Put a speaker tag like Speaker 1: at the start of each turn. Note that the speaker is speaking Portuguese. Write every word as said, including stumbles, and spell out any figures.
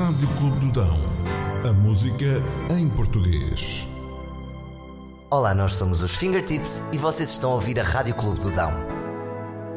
Speaker 1: Rádio Clube do Dão. A música em português.
Speaker 2: Olá, nós somos os Fingertips e vocês estão a ouvir a Rádio Clube do Dão.